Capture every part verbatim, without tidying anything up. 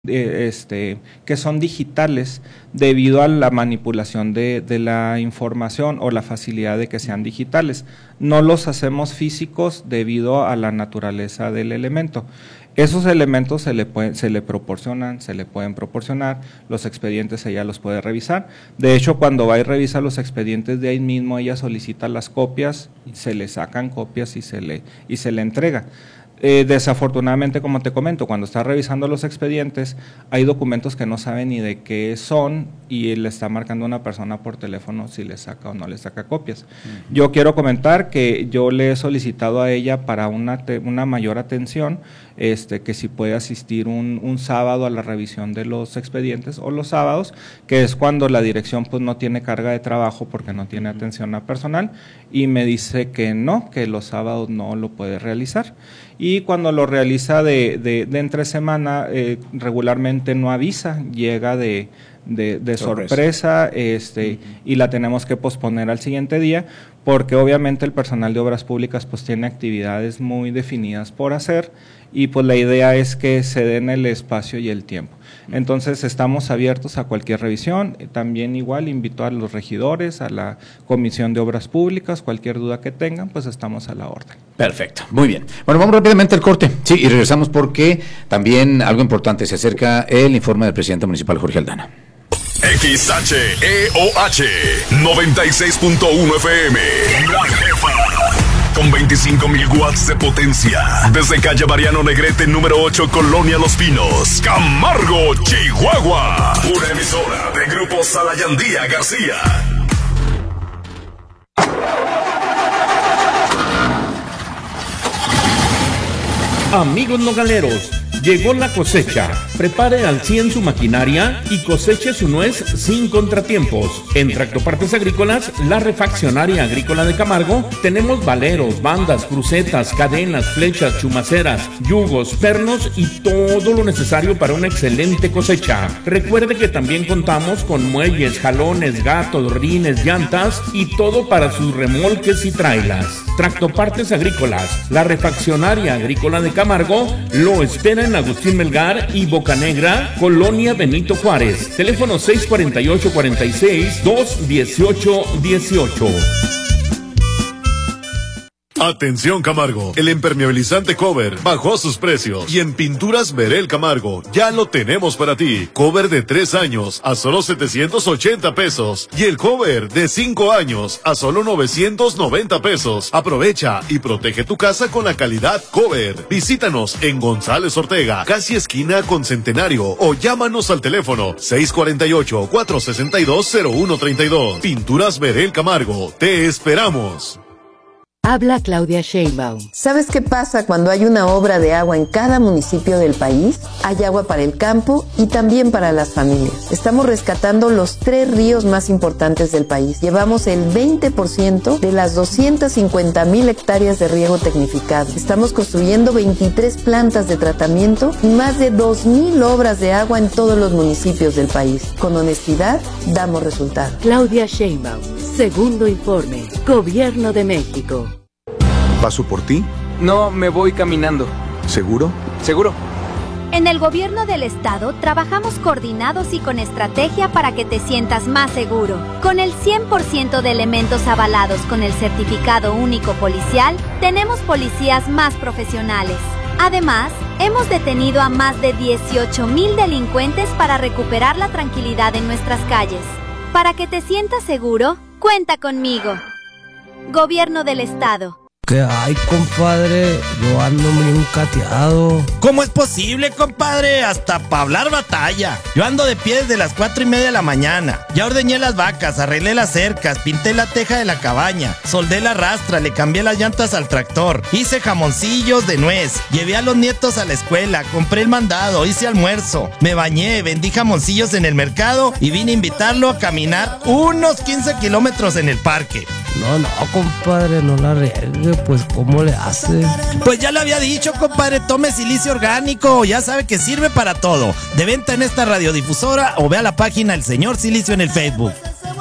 Eh, este, que son digitales debido a la manipulación de, de la información o la facilidad de que sean digitales. No los hacemos físicos debido a la naturaleza del elemento. Esos elementos se le, pueden, se le proporcionan, se le pueden proporcionar, los expedientes ella los puede revisar. De hecho, cuando va y revisa los expedientes de ahí mismo, ella solicita las copias, se le sacan copias y se le, y se le entrega. Eh, desafortunadamente, como te comento, cuando está revisando los expedientes, hay documentos que no sabe ni de qué son y le está marcando a una persona por teléfono si le saca o no le saca copias. Uh-huh. Yo quiero comentar que yo le he solicitado a ella para una, te, una mayor atención, este, que si puede asistir un, un sábado a la revisión de los expedientes o los sábados, que es cuando la dirección pues no tiene carga de trabajo porque no tiene atención a personal, y me dice que no, que los sábados no lo puede realizar. Y cuando lo realiza de, de, de entre semana, eh, regularmente no avisa, llega de, de, de sorpresa, sorpresa este, uh-huh. y la tenemos que posponer al siguiente día, porque obviamente el personal de obras públicas pues tiene actividades muy definidas por hacer, y pues la idea es que se den el espacio y el tiempo. Entonces estamos abiertos a cualquier revisión. También igual invito a los regidores, a la Comisión de Obras Públicas, cualquier duda que tengan, pues estamos a la orden. Perfecto, muy bien. Bueno, vamos rápidamente al corte, sí, y regresamos porque también algo importante, se acerca el informe del presidente municipal Jorge Aldana. X H E O H noventa y seis punto uno F M, La Jefa, con veinticinco mil watts de potencia, desde calle Mariano Negrete número ocho, Colonia Los Pinos, Camargo, Chihuahua, una emisora de Grupo Salayandía García. Amigos nogaleros, llegó la cosecha. Prepare al cien su maquinaria y coseche su nuez sin contratiempos. En Tractopartes Agrícolas, la refaccionaria agrícola de Camargo, tenemos valeros, bandas, crucetas, cadenas, flechas, chumaceras, yugos, pernos y todo lo necesario para una excelente cosecha. Recuerde que también contamos con muelles, jalones, gatos, rines, llantas y todo para sus remolques y trailas. Tractopartes Agrícolas, la refaccionaria agrícola de Camargo, lo espera en Agustín Melgar y Bocanegra, Colonia Benito Juárez. Teléfono seis cuatro ocho, cuatro seis, dos uno ocho uno ocho. Atención Camargo, el impermeabilizante Cover bajó sus precios y en Pinturas Verel Camargo ya lo tenemos para ti. Cover de tres años a solo setecientos ochenta pesos y el Cover de cinco años a solo novecientos noventa pesos. Aprovecha y protege tu casa con la calidad Cover. Visítanos en González Ortega, casi esquina con Centenario, o llámanos al teléfono seis cuatro ocho, cuatro seis dos, cero uno tres dos. Pinturas Verel Camargo, te esperamos. Habla Claudia Sheinbaum. ¿Sabes qué pasa cuando hay una obra de agua en cada municipio del país? Hay agua para el campo y también para las familias. Estamos rescatando los tres ríos más importantes del país. Llevamos el veinte por ciento de las doscientas cincuenta mil hectáreas de riego tecnificado. Estamos construyendo veintitrés plantas de tratamiento y más de dos mil obras de agua en todos los municipios del país. Con honestidad, damos resultados. Claudia Sheinbaum. Segundo informe. Gobierno de México. ¿Paso por ti? No, me voy caminando. ¿Seguro? Seguro. En el gobierno del estado trabajamos coordinados y con estrategia para que te sientas más seguro. Con el cien por ciento de elementos avalados con el certificado único policial, tenemos policías más profesionales. Además, hemos detenido a más de dieciocho mil delincuentes para recuperar la tranquilidad en nuestras calles. Para que te sientas seguro, cuenta conmigo. Gobierno del estado. ¿Qué hay, compadre? Yo ando muy cateado. ¿Cómo es posible, compadre? Hasta para hablar batalla. Yo ando de pie desde las cuatro y media de la mañana. Ya ordeñé las vacas, arreglé las cercas, pinté la teja de la cabaña, soldé la rastra, le cambié las llantas al tractor, hice jamoncillos de nuez, llevé a los nietos a la escuela, compré el mandado, hice almuerzo, me bañé, vendí jamoncillos en el mercado y vine a invitarlo a caminar unos quince kilómetros en el parque. No, no, compadre, no la riegue, pues, ¿cómo le hace? Pues ya le había dicho, compadre, tome silicio orgánico, ya sabe que sirve para todo. De venta en esta radiodifusora o vea la página El Señor Silicio en el Facebook.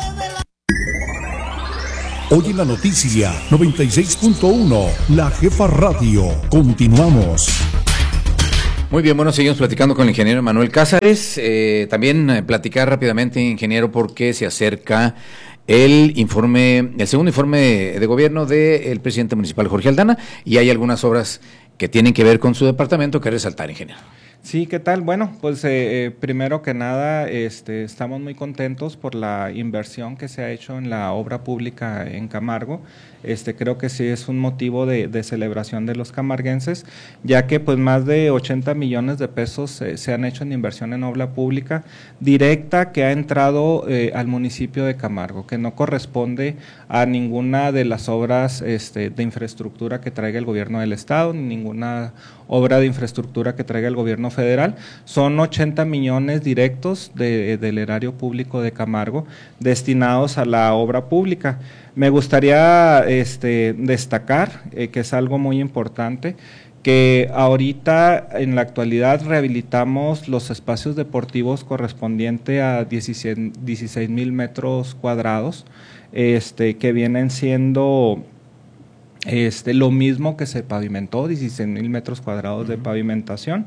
Hoy en la noticia noventa y seis punto uno, La Jefa Radio. Continuamos. Muy bien, bueno, seguimos platicando con el ingeniero Manuel Cázares. Eh, también eh, platicar rápidamente, ingeniero, porque se acerca el informe, el segundo informe de gobierno del presidente municipal Jorge Aldana, y hay algunas obras que tienen que ver con su departamento que resaltar, ingeniero. Sí, ¿qué tal? Bueno, pues eh, eh, primero que nada, este, estamos muy contentos por la inversión que se ha hecho en la obra pública en Camargo. Este, creo que sí es un motivo de, de celebración de los camarguenses, ya que pues más de ochenta millones de pesos eh, se han hecho en inversión en obra pública directa que ha entrado eh, al municipio de Camargo, que no corresponde a ninguna de las obras este, de infraestructura que traiga el gobierno del estado, ni ninguna obra de infraestructura que traiga el gobierno federal. Son ochenta millones directos de, del erario público de Camargo destinados a la obra pública. Me gustaría este, destacar eh, que es algo muy importante, que ahorita en la actualidad rehabilitamos los espacios deportivos correspondiente a dieciséis mil metros cuadrados, este, que vienen siendo este, lo mismo que se pavimentó, dieciséis mil metros cuadrados de pavimentación,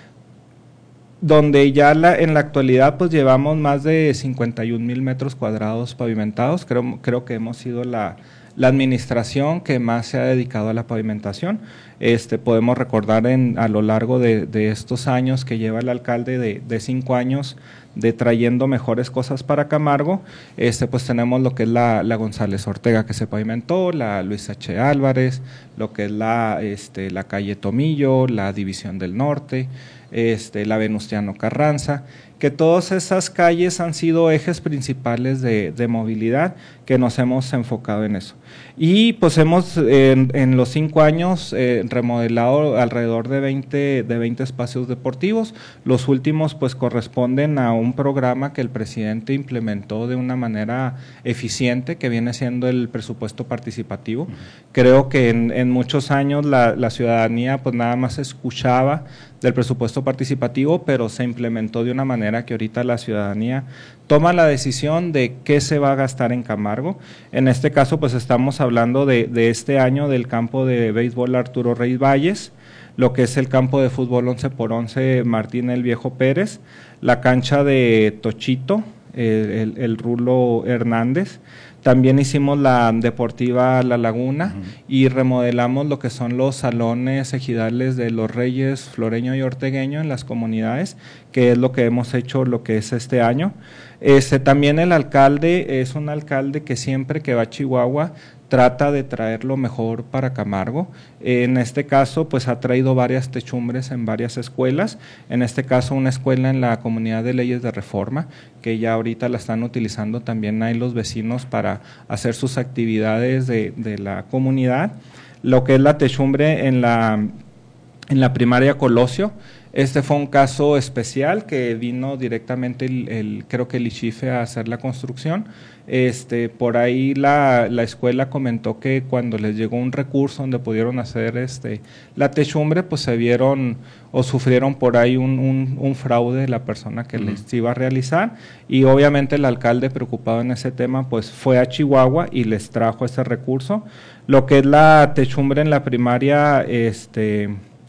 donde ya la, en la actualidad pues llevamos más de cincuenta y un mil metros cuadrados pavimentados. Creo, creo que hemos sido la, la administración que más se ha dedicado a la pavimentación. Este, podemos recordar en, a lo largo de, de estos años que lleva el alcalde de, de cinco años de trayendo mejores cosas para Camargo, este, pues tenemos lo que es la, la González Ortega que se pavimentó, la Luis H. Álvarez, lo que es la, este, la calle Tomillo, la División del Norte, este, la Venustiano Carranza, que todas esas calles han sido ejes principales de, de movilidad, que nos hemos enfocado en eso. Y pues hemos en, en los cinco años eh, remodelado alrededor de veinte, de veinte espacios deportivos. Los últimos pues corresponden a un programa que el presidente implementó de una manera eficiente, que viene siendo el presupuesto participativo. Creo que en, en muchos años la, la ciudadanía pues nada más escuchaba del presupuesto participativo, pero se implementó de una manera que ahorita la ciudadanía toma la decisión de qué se va a gastar en Camargo. En este caso pues estamos hablando de, de este año del campo de béisbol Arturo Reyes Valles, lo que es el campo de fútbol once por once Martín el Viejo Pérez, la cancha de Tochito, el, el, el Rulo Hernández. También hicimos la deportiva La Laguna uh-huh. y remodelamos lo que son los salones ejidales de Los Reyes, Floreño y Ortegueño en las comunidades, que es lo que hemos hecho lo que es este año. Este, también el alcalde es un alcalde que siempre que va a Chihuahua trata de traer lo mejor para Camargo. En este caso, pues ha traído varias techumbres en varias escuelas. En este caso, una escuela en la comunidad de Leyes de Reforma, que ya ahorita la están utilizando también ahí los vecinos para hacer sus actividades de, de la comunidad. Lo que es la techumbre en la, en la primaria Colosio. Este fue un caso especial que vino directamente, el, el, creo que el ICHIFE a hacer la construcción. Este, por ahí la, la escuela comentó que cuando les llegó un recurso donde pudieron hacer este, la techumbre, pues se vieron o sufrieron por ahí un, un, un fraude de la persona que uh-huh. les iba a realizar, y obviamente el alcalde, preocupado en ese tema, pues fue a Chihuahua y les trajo ese recurso. Lo que es la techumbre en la primaria, este...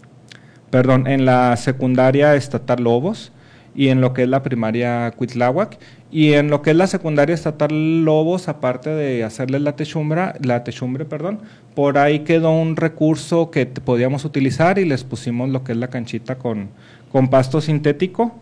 perdón, en la secundaria estatal Lobos y en lo que es la primaria Cuitláhuac, y en lo que es la secundaria estatal Lobos, aparte de hacerles la techumbre, la techumbre, perdón, por ahí quedó un recurso que podíamos utilizar y les pusimos lo que es la canchita con, con pasto sintético.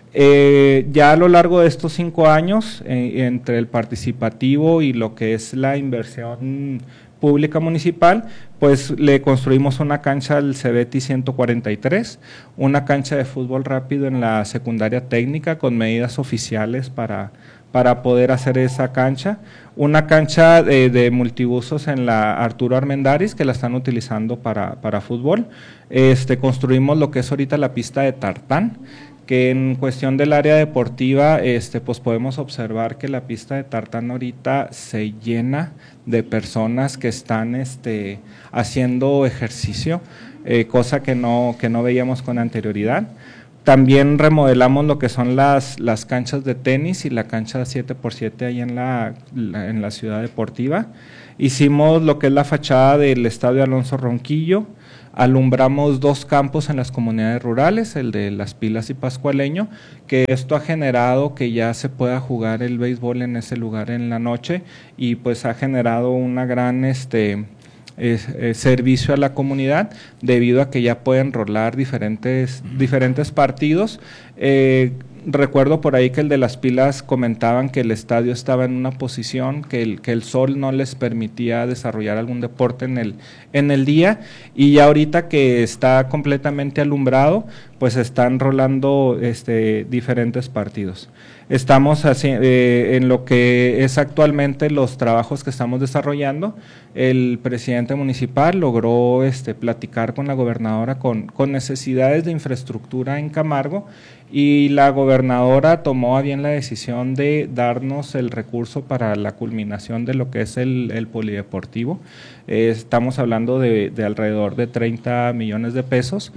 Eh, ya a lo largo de estos cinco años, eh, entre el participativo y lo que es la inversión pública municipal, pues le construimos una cancha al Cebeti ciento cuarenta y tres, una cancha de fútbol rápido en la secundaria técnica con medidas oficiales para, para poder hacer esa cancha, una cancha de, de multiusos en la Arturo Armendáriz que la están utilizando para, para fútbol. Este, construimos lo que es ahorita la pista de tartán, que en cuestión del área deportiva, este, pues podemos observar que la pista de tartán ahorita se llena de personas que están este, haciendo ejercicio, eh, cosa que no, que no veíamos con anterioridad. También remodelamos lo que son las, las canchas de tenis y la cancha siete por siete ahí en la, la, en la ciudad deportiva. Hicimos lo que es la fachada del estadio Alonso Ronquillo. alumbramos dos campos en las comunidades rurales, el de Las Pilas y Pascualeño, que esto ha generado que ya se pueda jugar el béisbol en ese lugar en la noche y pues ha generado una gran este Es, es servicio a la comunidad debido a que ya pueden rolar diferentes, diferentes partidos. Eh, recuerdo por ahí que el de Las Pilas comentaban que el estadio estaba en una posición que el, que el sol no les permitía desarrollar algún deporte en el, en el día, y ya ahorita que está completamente alumbrado, pues están rolando este, diferentes partidos. Estamos así, eh, en lo que es actualmente los trabajos que estamos desarrollando. El presidente municipal logró este, platicar con la gobernadora con, con necesidades de infraestructura en Camargo, y la gobernadora tomó a bien la decisión de darnos el recurso para la culminación de lo que es el, el polideportivo. Eh, estamos hablando de, de alrededor de treinta millones de pesos.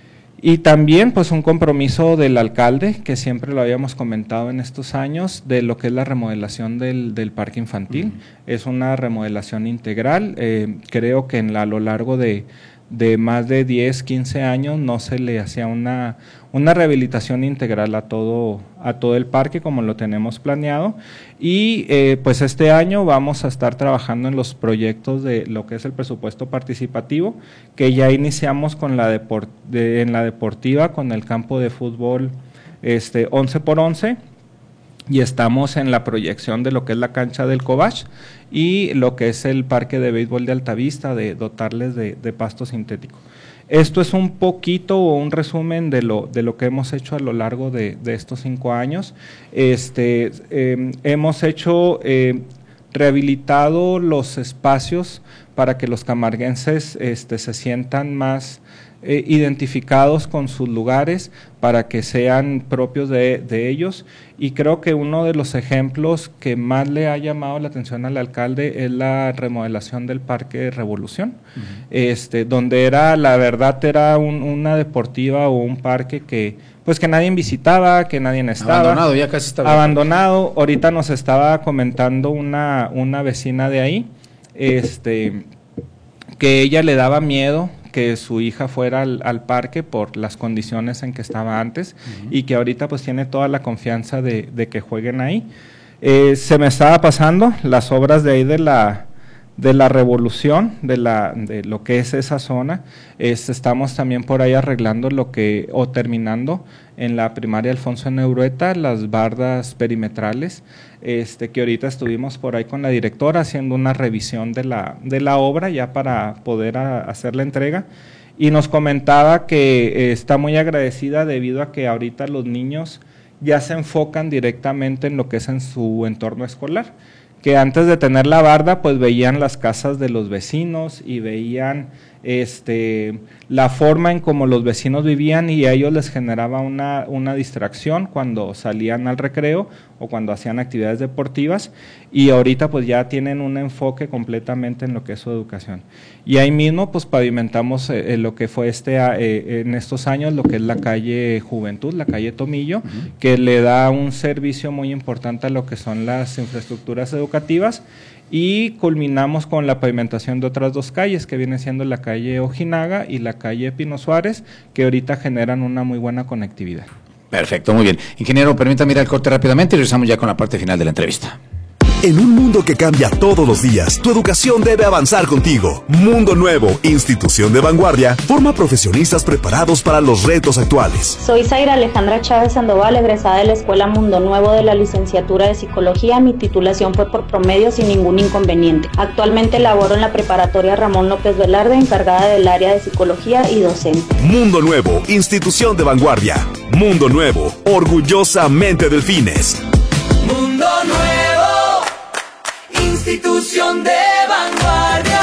Y también pues un compromiso del alcalde, que siempre lo habíamos comentado en estos años, de lo que es la remodelación del, del parque infantil. Uh-huh. Es una remodelación integral. Eh, creo que en la, a lo largo de, de más de diez, quince años no se le hacía una, una rehabilitación integral a todo, a todo el parque como lo tenemos planeado. Y eh, pues este año vamos a estar trabajando en los proyectos de lo que es el presupuesto participativo, que ya iniciamos con la deport, de, en la deportiva con el campo de fútbol este, once por once, y estamos en la proyección de lo que es la cancha del Cobach y lo que es el parque de béisbol de Altavista, de dotarles de, de pasto sintético. Esto es un poquito o un resumen de lo, de lo que hemos hecho a lo largo de, de estos cinco años. Este, eh, hemos hecho, eh, rehabilitado los espacios para que los camarguenses este, se sientan más eh, identificados con sus lugares, para que sean propios de, de ellos. Y creo que uno de los ejemplos que más le ha llamado la atención al alcalde es la remodelación del Parque Revolución, uh-huh. este, donde era, la verdad, era un, una deportiva o un parque que pues que nadie visitaba, que nadie estaba. Abandonado, ya casi estaba. Abandonado. Ahorita nos estaba comentando una, una vecina de ahí, este, que ella le daba miedo que su hija fuera al, al parque por las condiciones en que estaba antes, uh-huh. y que ahorita pues tiene toda la confianza de, de que jueguen ahí. Eh, se me estaba pasando las obras de ahí de la de la Revolución, de la de lo que es esa zona. Es, estamos también por ahí arreglando lo que, o terminando en la primaria Alfonso N. Urueta, las bardas perimetrales, este que ahorita estuvimos por ahí con la directora haciendo una revisión de la, de la obra ya para poder a, hacer la entrega, y nos comentaba que eh, está muy agradecida debido a que ahorita los niños ya se enfocan directamente en lo que es en su entorno escolar, que antes de tener la barda pues veían las casas de los vecinos y veían este la forma en cómo los vecinos vivían, y a ellos les generaba una, una distracción cuando salían al recreo o cuando hacían actividades deportivas, y ahorita pues ya tienen un enfoque completamente en lo que es su educación. Y ahí mismo pues pavimentamos eh, lo que fue este eh, en estos años lo que es la calle Juventud, la calle Tomillo, uh-huh. que le da un servicio muy importante a lo que son las infraestructuras educativas. Y culminamos con la pavimentación de otras dos calles, que viene siendo la calle Ojinaga y la calle Pino Suárez, que ahorita generan una muy buena conectividad. Perfecto, muy bien. Ingeniero, permítame ir al corte rápidamente y regresamos ya con la parte final de la entrevista. En un mundo que cambia todos los días, tu educación debe avanzar contigo. Mundo Nuevo, institución de vanguardia, forma profesionistas preparados para los retos actuales. Soy Zaira Alejandra Chávez Sandoval, egresada de la Escuela Mundo Nuevo de la licenciatura de Psicología. Mi titulación fue por promedio sin ningún inconveniente. Actualmente laboro en la preparatoria Ramón López Velarde, encargada del área de Psicología y docente. Mundo Nuevo, institución de vanguardia. Mundo Nuevo, orgullosamente Delfines. Mundo Nuevo, institución de vanguardia.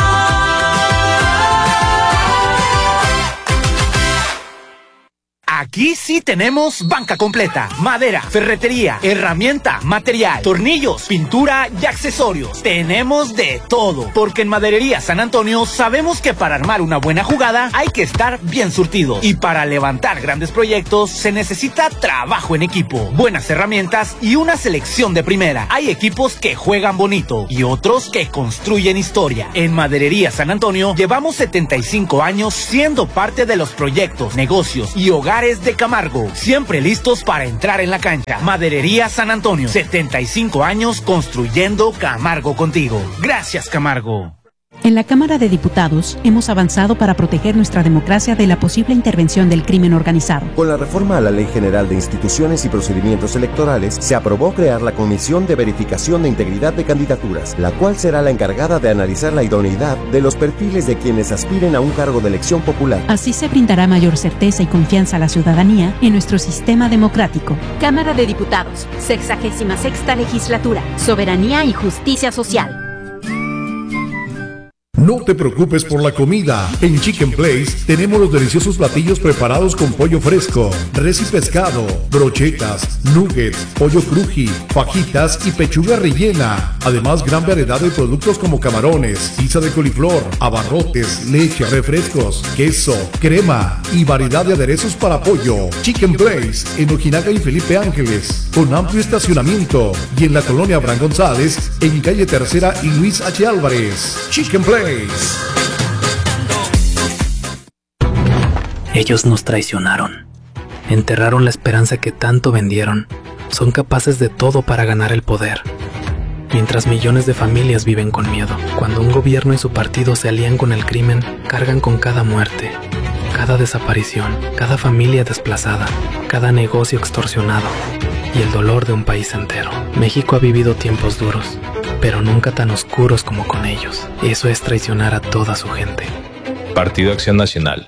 Aquí sí tenemos banca completa, madera, ferretería, herramienta, material, tornillos, pintura y accesorios. Tenemos de todo, porque en Maderería San Antonio sabemos que para armar una buena jugada hay que estar bien surtidos. Y para levantar grandes proyectos se necesita trabajo en equipo, buenas herramientas y una selección de primera. Hay equipos que juegan bonito y otros que construyen historia. En Maderería San Antonio llevamos setenta y cinco años siendo parte de los proyectos, negocios y hogares de Camargo, siempre listos para entrar en la cancha. Maderería San Antonio, setenta y cinco años construyendo Camargo contigo. Gracias, Camargo. En la Cámara de Diputados hemos avanzado para proteger nuestra democracia de la posible intervención del crimen organizado. Con la reforma a la Ley General de Instituciones y Procedimientos Electorales, se aprobó crear la Comisión de Verificación de Integridad de Candidaturas, la cual será la encargada de analizar la idoneidad de los perfiles de quienes aspiren a un cargo de elección popular. Así se brindará mayor certeza y confianza a la ciudadanía en nuestro sistema democrático. Cámara de Diputados, sexagésima sexta legislatura, Soberanía y Justicia Social. No te preocupes por la comida. En Chicken Place tenemos los deliciosos platillos preparados con pollo fresco, res y pescado, brochetas, nuggets, pollo cruji, fajitas y pechuga rellena. Además, gran variedad de productos como camarones, pizza de coliflor, abarrotes, leche, refrescos, queso, crema y variedad de aderezos para pollo. Chicken Place en Ojinaga y Felipe Ángeles, con amplio estacionamiento, y en la colonia Abraham González, en calle Tercera y Luis H. Álvarez. Chicken Place. Ellos nos traicionaron, enterraron la esperanza que tanto vendieron, son capaces de todo para ganar el poder, mientras millones de familias viven con miedo. Cuando un gobierno y su partido se alían con el crimen, cargan con cada muerte, cada desaparición, cada familia desplazada, cada negocio extorsionado y el dolor de un país entero. México ha vivido tiempos duros, pero nunca tan oscuros como con ellos. Eso es traicionar a toda su gente. Partido Acción Nacional.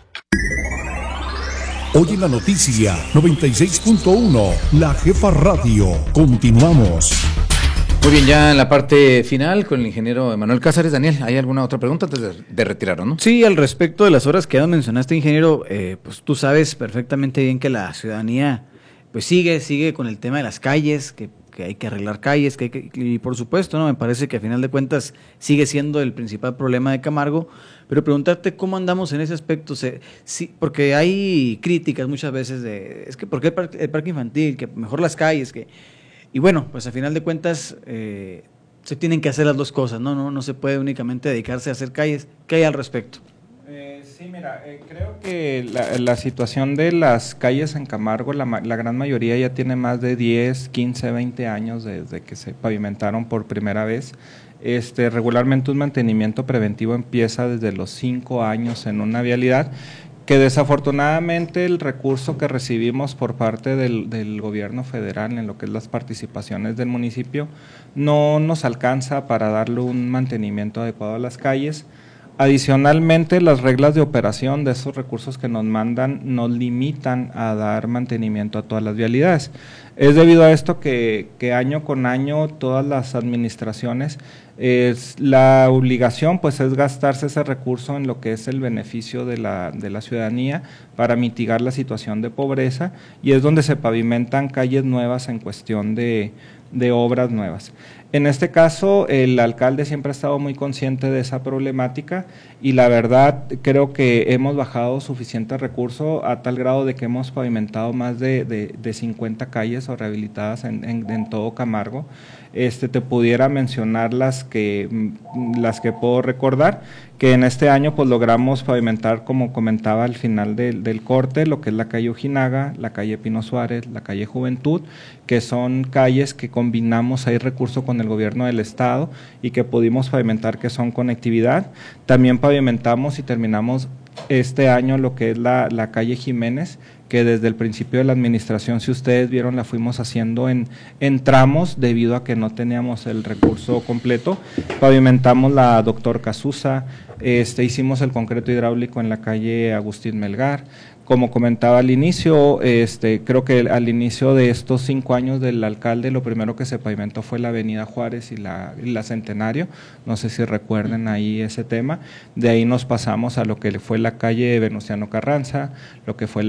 Hoy en la noticia noventa y seis punto uno, La Jefa Radio. Continuamos. Muy bien, ya en la parte final con el ingeniero Emanuel Cázares. Daniel, ¿hay alguna otra pregunta antes de, de retirarnos, no? Sí, al respecto de las horas que ya mencionaste, ingeniero, eh, pues tú sabes perfectamente bien que la ciudadanía pues sigue, sigue con el tema de las calles, que que hay que arreglar calles, que hay que, y por supuesto, no, me parece que a final de cuentas sigue siendo el principal problema de Camargo, pero preguntarte cómo andamos en ese aspecto, se, sí, porque hay críticas muchas veces de, es que ¿por qué el parque, el parque infantil? Que mejor las calles, que y bueno, pues a final de cuentas eh, se tienen que hacer las dos cosas, no, no, no se puede únicamente dedicarse a hacer calles. ¿Qué hay al respecto? Eh, sí, mira, eh, creo que la, la situación de las calles en Camargo, la, la gran mayoría ya tiene más de diez, quince, veinte años desde que se pavimentaron por primera vez. Este, regularmente un mantenimiento preventivo empieza desde los cinco años en una vialidad, que desafortunadamente el recurso que recibimos por parte del, del gobierno federal en lo que es las participaciones del municipio no nos alcanza para darle un mantenimiento adecuado a las calles. Adicionalmente, las reglas de operación de esos recursos que nos mandan nos limitan a dar mantenimiento a todas las vialidades. Es debido a esto que, que año con año todas las administraciones, es, la obligación pues es gastarse ese recurso en lo que es el beneficio de la, de la ciudadanía para mitigar la situación de pobreza, y es donde se pavimentan calles nuevas en cuestión de, de obras nuevas. En este caso, el alcalde siempre ha estado muy consciente de esa problemática y la verdad creo que hemos bajado suficiente recurso a tal grado de que hemos pavimentado más de, de, de cincuenta calles o rehabilitadas en, en, en todo Camargo. Este, te pudiera mencionar las que, las que puedo recordar, que en este año pues logramos pavimentar, como comentaba al final del, del corte, lo que es la calle Ojinaga, la calle Pino Suárez, la calle Juventud, que son calles que combinamos ahí recursos con el gobierno del estado y que pudimos pavimentar, que son conectividad. También pavimentamos y terminamos este año lo que es la, la calle Jiménez, que desde el principio de la administración, si ustedes vieron, la fuimos haciendo en, en tramos debido a que no teníamos el recurso completo. Pavimentamos la Doctor Casusa, este, hicimos el concreto hidráulico en la calle Agustín Melgar. Como comentaba al inicio, este, creo que al inicio de estos cinco años del alcalde, lo primero que se pavimentó fue la avenida Juárez y la, y la Centenario, no sé si recuerden ahí ese tema. De ahí nos pasamos a lo que fue la calle Venustiano Carranza, lo que fue la división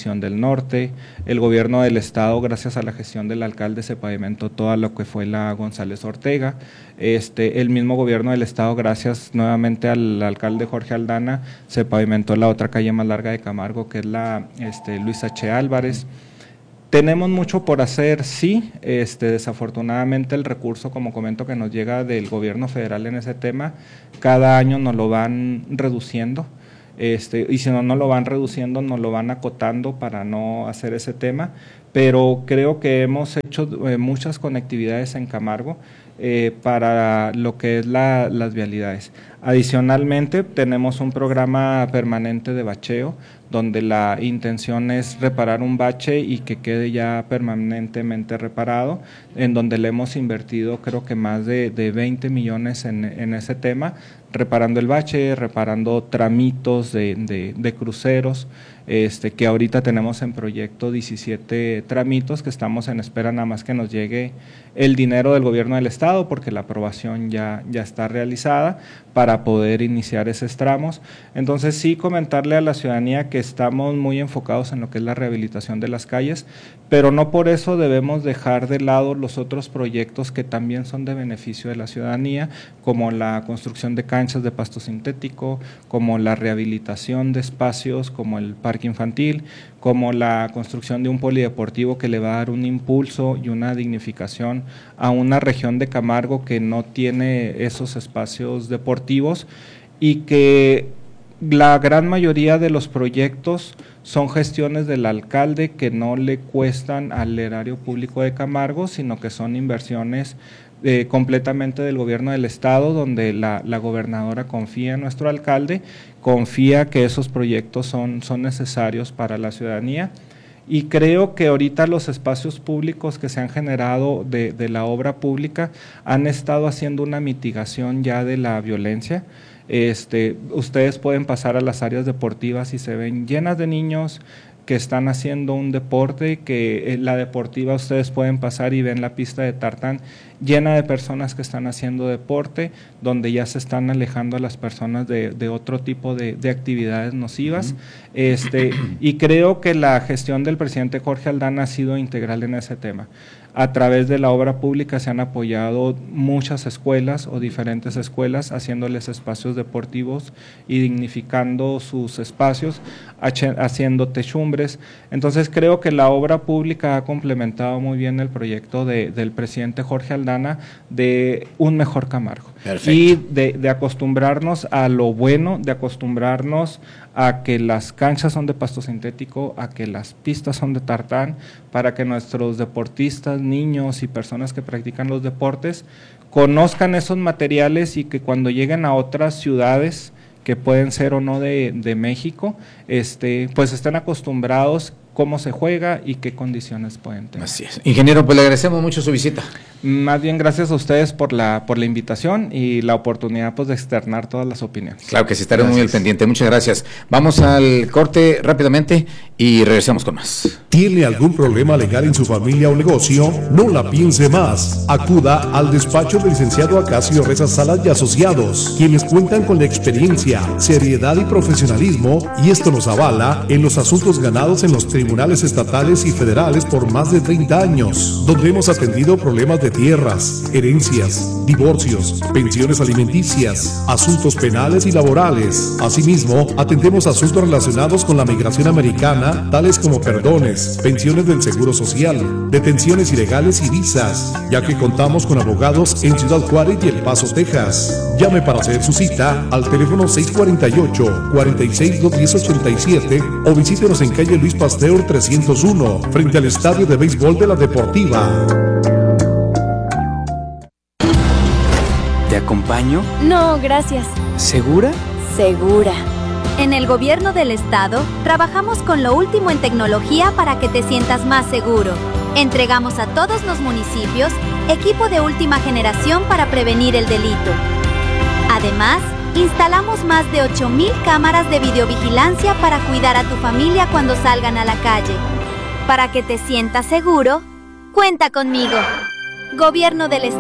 División del Norte. El gobierno del estado, gracias a la gestión del alcalde, se pavimentó toda lo que fue la González Ortega. Este, el mismo gobierno del estado, gracias nuevamente al alcalde Jorge Aldana, se pavimentó la otra calle más larga de Camargo, que es la este, Luis H. Álvarez. Tenemos mucho por hacer, sí, este, desafortunadamente el recurso, como comento, que nos llega del gobierno federal en ese tema, cada año nos lo van reduciendo, este, y si no nos lo van reduciendo, nos lo van acotando para no hacer ese tema, pero creo que hemos hecho eh, muchas conectividades en Camargo eh, para lo que es la, las vialidades. Adicionalmente, tenemos un programa permanente de bacheo, donde la intención es reparar un bache y que quede ya permanentemente reparado, en donde le hemos invertido creo que más de, de veinte millones en, en ese tema, reparando el bache, reparando tramitos de, de, de cruceros, este, que ahorita tenemos en proyecto diecisiete tramitos que estamos en espera nada más que nos llegue el dinero del gobierno del estado, porque la aprobación ya, ya está realizada para poder iniciar esos tramos. Entonces sí, comentarle a la ciudadanía que estamos muy enfocados en lo que es la rehabilitación de las calles, pero no por eso debemos dejar de lado los otros proyectos que también son de beneficio de la ciudadanía, como la construcción de canchas de pasto sintético, como la rehabilitación de espacios como el parque infantil, como la construcción de un polideportivo que le va a dar un impulso y una dignificación a una región de Camargo que no tiene esos espacios deportivos, y que la gran mayoría de los proyectos son gestiones del alcalde que no le cuestan al erario público de Camargo, sino que son inversiones eh, completamente del gobierno del estado, donde la, la gobernadora confía en nuestro alcalde, confía que esos proyectos son, son necesarios para la ciudadanía. Y creo que ahorita los espacios públicos que se han generado de, de la obra pública han estado haciendo una mitigación ya de la violencia. Este, ustedes pueden pasar a las áreas deportivas y se ven llenas de niños que están haciendo un deporte, que la deportiva ustedes pueden pasar y ven la pista de tartán llena de personas que están haciendo deporte, donde ya se están alejando a las personas de, de otro tipo de, de actividades nocivas. Uh-huh. Este, y creo que la gestión del presidente Jorge Aldana ha sido integral en ese tema. A través de la obra pública se han apoyado muchas escuelas o diferentes escuelas, haciéndoles espacios deportivos y dignificando sus espacios, haciendo techumbres. Entonces creo que la obra pública ha complementado muy bien el proyecto de, del presidente Jorge Aldana de un mejor Camargo. Perfecto. Y de, de acostumbrarnos a lo bueno, de acostumbrarnos a que las canchas son de pasto sintético, a que las pistas son de tartán, para que nuestros deportistas, niños y personas que practican los deportes conozcan esos materiales y que cuando lleguen a otras ciudades que pueden ser o no de, de México, este, pues estén acostumbrados cómo se juega y qué condiciones pueden tener. Así es. Ingeniero, pues le agradecemos mucho su visita. Más bien gracias a ustedes por la por la invitación y la oportunidad pues de externar todas las opiniones. Claro que sí, estaremos muy al pendiente. Muchas gracias. Vamos al corte rápidamente y regresamos con más. ¿Tiene algún problema legal en su familia o negocio? No la piense más. Acuda al despacho del licenciado Acacio Reza Salas y Asociados, quienes cuentan con la experiencia, seriedad y profesionalismo, y esto nos avala en los asuntos ganados en los tribunales estatales y federales por más de treinta años, donde hemos atendido problemas de tierras, herencias, divorcios, pensiones alimenticias, asuntos penales y laborales. Asimismo, atendemos asuntos relacionados con la migración americana, tales como perdones, pensiones del Seguro Social, detenciones ilegales y visas, ya que contamos con abogados en Ciudad Juárez y El Paso, Texas. Llame para hacer su cita al teléfono seis cuatro ocho, cuatro seis, dos uno cero, ocho siete o visítenos en calle Luis Pasteur trescientos uno, frente al Estadio de Béisbol de la Deportiva. ¿Te acompaño? No, gracias. ¿Segura? Segura. En el gobierno del estado, trabajamos con lo último en tecnología para que te sientas más seguro. Entregamos a todos los municipios equipo de última generación para prevenir el delito. Además, instalamos más de ocho mil cámaras de videovigilancia para cuidar a tu familia cuando salgan a la calle. Para que te sientas seguro, cuenta conmigo. Gobierno del Estado.